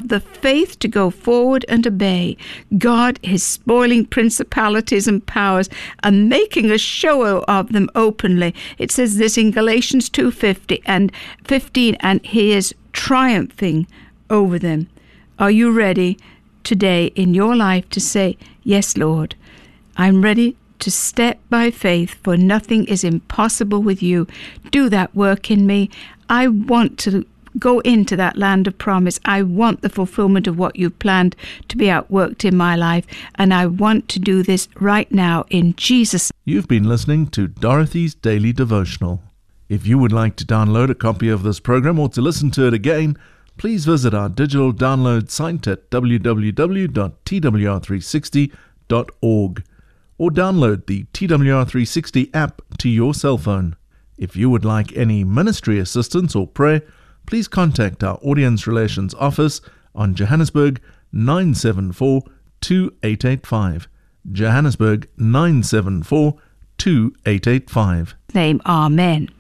the faith to go forward and obey. God is spoiling principalities and powers and making a show of them openly. It says this in Galatians 2:15 and 15, and he is triumphing over them. Are you ready today in your life to say, yes, Lord, I'm ready to step by faith, for nothing is impossible with you. Do that work in me. I want to go into that land of promise. I want the fulfillment of what you've planned to be outworked in my life, and I want to do this right now in Jesus. You've been listening to Dorothy's Daily Devotional. If you would like to download a copy of this program or to listen to it again, please visit our digital download site at www.twr360.org or download the TWR360 app to your cell phone. If you would like any ministry assistance or prayer, please contact our Audience Relations Office on Johannesburg 974 2885. Johannesburg 974 2885. Name, Amen.